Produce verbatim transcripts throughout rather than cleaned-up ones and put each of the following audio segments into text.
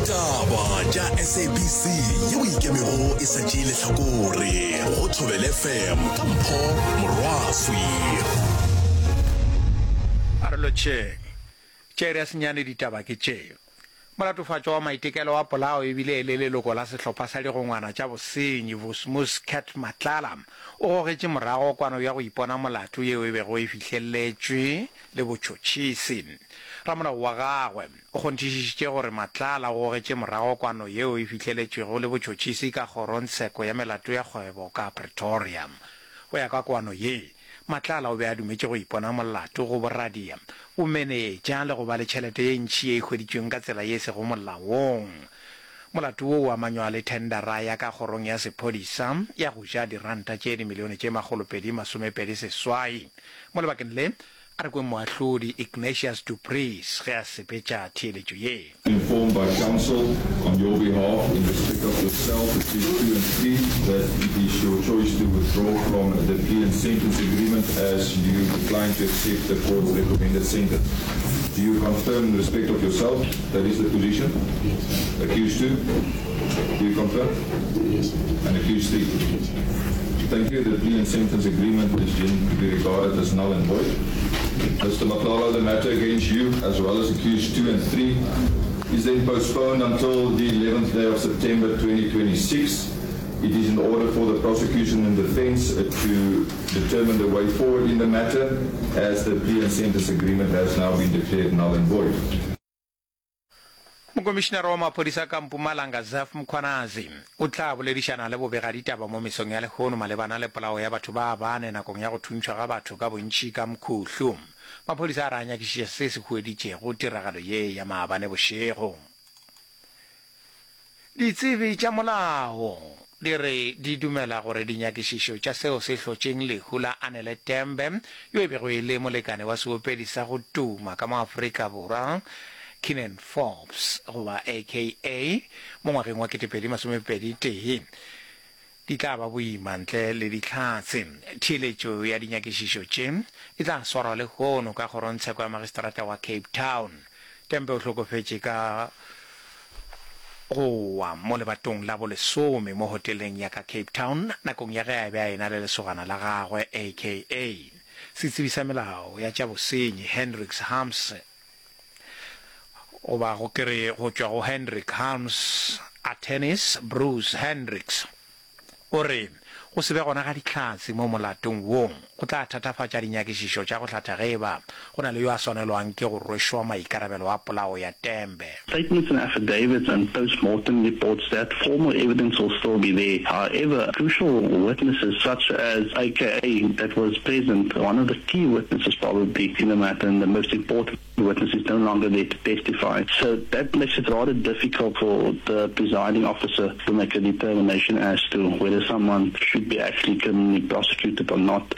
Ditaba tša S A B C yeo ikemego e satšile hlakore go Thobela F M ka Mpho Morwaswi. Arlo tšeng tšere ya senyane ditaba ke tšeo. Molatofatšo wa maitekelo wa polao e bile le leloko la sehlopha sa digongwana tša bosenyi Vosmus Cat Matlalam o gogetše morago kwano ya go ipona molato yeo e bego e fihleletšwe le botšhotšhisi. Ramolao wa gagwe o kgonthišišitše gore Matlala o gogetše morago kwano yeo e fihleletšwego le botšhotšhisi ka kgorotsheko ya melato ya kgwebo ka Pretoria. Go ya ka kwano ye, Matlala o be a dumetše go ipona molato go boradia o menetša le go ba le tšhelete ye ntši ye e hweditšweng ka tsela ye se go molaong. Molato wo o amanywa le tendera ya ka kgorong ya sephodisa ya go ja diranta tše dimilione tše magolopedi masomepedi seswai. Mo lebakeng le a re kweng moahlodi Ignatius du Preez ge a sepetša theeletšo ye. Informed by council on your behalf in respect of yourself, it is two and three, that it is your choice to withdraw from the plea and sentence agreement as you decline to accept the court's recommended sentence. Do you confirm in respect of yourself that is the position? Yes. Accused two? Do you confirm? Yes. And accused three? Thank you. The plea and sentence agreement is deemed to be regarded as null and void. Mister Matlala, the matter against you, as well as accused two and three, is then postponed until the eleventh day of September twenty twenty-six. It is in order for the prosecution and defense uh, to determine the way forward in the matter, as the plea and sentence agreement has now been declared null and void. Mokomishenara wa maphodisa ka Mpumalanga Zaf Mkhwanazi o tla boledišana le bobegaditaba mo mesong ya lekgono malebana le polao ya batho ba bane nakong ya go thuntšhwa ga batho ka bontši ka mokhuhlu. Maphodisa a re a nyakišiša se se hueditšego tiragalo ye ya maabane bošego. Ditsebi tša molao di re di dumela gore dinyakišišo tša seo se hlotšeng lehu la Anele Tembe yo e bego e le molekane wa seopedi sa go tuma ka moAfrika Borwa Keenan Forbes goba A K A mo ngwageng wa ketepedi masomepedi tee di tla ba boima ntle le ditlhatse. Theeletšo ya dinyakišišo tše e tla swarwa le kgono ka kgorotsheko ya magistrata wa Cape Town. Tembe o hlokofetše ka go wa mo lebatong la bolesome mo hoteleng ya ka Cape Town nakong ya ge a be a ena le lesogana la gagwe A K A. Setsebisa melao ya tša bosenyi Hendricks Harms o ba go kere go tšwa go Hendrick Harms attorneys Bruce Hendricks o re go se be gona ga ditlhatse mo molatong wong go tla thatafatša dinyakišišo tša go hlatha ge ba go na le yo a swanelwang ke go rwešwa maikarabelo a polao ya Tembe. Statements and affidavits and post-mortem reports that formal evidence will still be there. However, crucial witnesses such as A K A that was present, one of the key witnesses probably in the matter, and the most important witness is no longer there to testify. So that makes it rather difficult for the presiding officer to make a determination as to whether someone should be actually criminally prosecuted or not.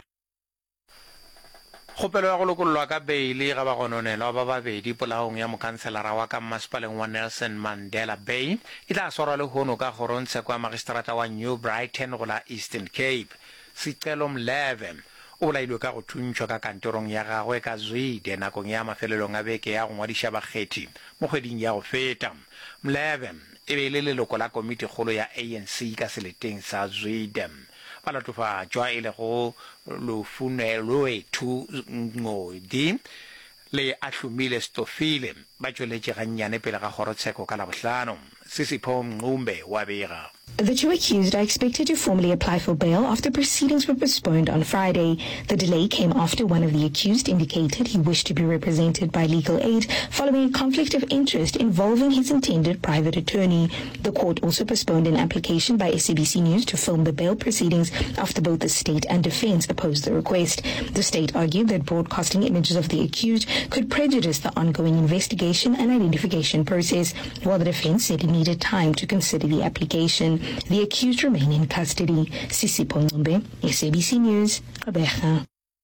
Kgopelo ya go lokololwa ka beile ga ba gononelwa ba babedi polaong ya mokhanselara wa ka mmasepaleng wa Nelson Mandela Bay e tla swarwa le kgono ka kgorotsheko ya magistrata wa New Brighton go la Eastern Cape. Sicelo Mleve o bolailwe ka go thuntšhwa ka kantorong ya gagwe ka Zwide nakong ya mafelelong a beke ya go ngwadiša bakgethi mo kgweding ya go feta. Mleve e be le leloko la komiti kgolo ya A N C ka seleteng sa Zwide. Balatofatšwa e le go Lufunelwe tu Ngodi le Ahlumile Stofile ba tšweletše gannyane pele ga kgorotsheko ka Labohlano. Sisipho Mngumbe wa bega. The two accused are expected to formally apply for bail after proceedings were postponed on Friday. The delay came after one of the accused indicated he wished to be represented by legal aid following a conflict of interest involving his intended private attorney. The court also postponed an application by S A B C News to film the bail proceedings after both the state and defense opposed the request. The state argued that broadcasting images of the accused could prejudice the ongoing investigation and identification process, while the defense said it needed time to consider the application. The accused remain in custody. Sisipho Ngumbe, S A B C News, Gqeberha.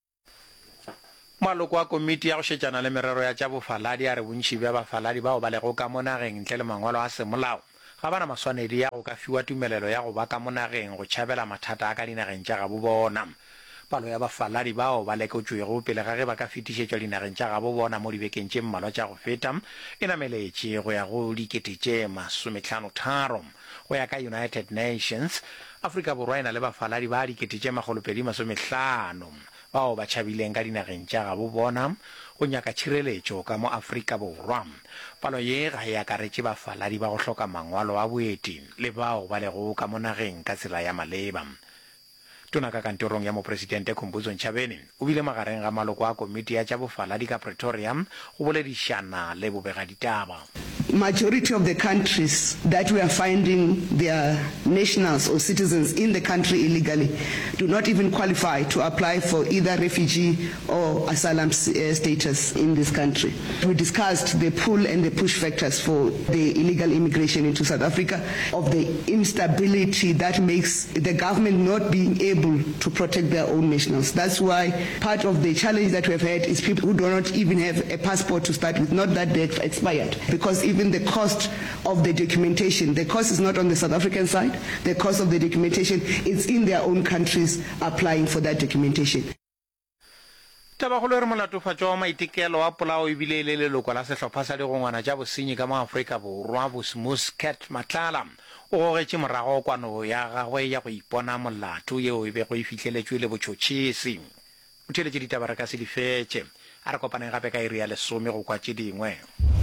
Maloko a komiti ya go šetšana le merero ya tša bofaladi a re bontši bja bafaladi bao ba lego ka mo nageng ntle le mangwalo a semolao ga bana maswanedi ya go ka fiwa tumelelo ya go ba ka mo nageng go tšhabela mathata a ka dinageng tša gabo bona. palo ya bafaladi bao ba lekotswego pele ga ge ba ka fetišetšwa dinageng tša gabo bona mo dibekeng tše mmalwa tša go feta e nameletše go ya go dikete tše masomehlano tharo go ya ka United Nations. Afrika Borwa e na le bafaladi ba dikete tše magolopedi masomehlano bao ba tšhabileng ka dinageng tša gabo bona go nyaka tšhireletšo ka mo Afrika Borwa. Palo ye ga e akaretše bafaladi ba go hloka mangwalo a boeti le bao ba lego ka mo nageng ka tsela ya maleba. Tona ka kantorong ya mopresidente Khumbudzo Ntshavheni o bile magareng ga maloko a komiti ya tša bofaladi ka Pretoria go boledišana le bobegaditaba. Majority of the countries that we are finding their nationals or citizens in the country illegally do not even qualify to apply for either refugee or asylum status in this country. We discussed the pull and the push factors for the illegal immigration into South Africa, of the instability that makes the government not being able to protect their own nationals. That's why part of the challenge that we've had is people who do not even have a passport to start with, not that they're expired, because even the cost of the documentation, the cost is not on the South African side, the cost of the documentation is in their own countries applying for that documentation. Tabagolo re molatofatšo wa maitekelo wa polao e bile le leloko la sehlopha sa digongwana tša bosenyi ka mo Afrika Borwa Muscat Matlala o gogetše morago kwano ya gagwe ya go ipona molato yeo e bego e fihleletšwe le botšhotšhisi. O theletše ditaba re ka se di fetše a re kopaneng gape ka iri ya lesome go kwa tše dingwe.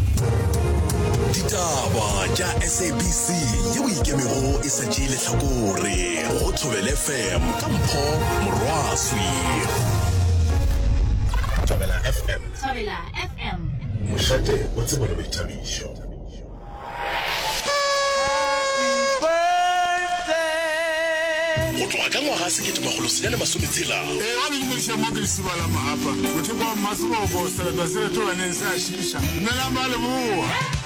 Ditaba tša S A B C yeo ikemego e sa tšeele hlakore go Thobela F M ka Mpho Morwaswi. Thobela F M. Thobela F M. Mošate o tsebo le boithabišo. Go tloga ka ngwaga sekete magolo senyane masometshela. Eh ga le diša mo ke se bala mahapa. Go thekwa masobo go sela tsa sele to ba ne sa shisha. Nna la male mo.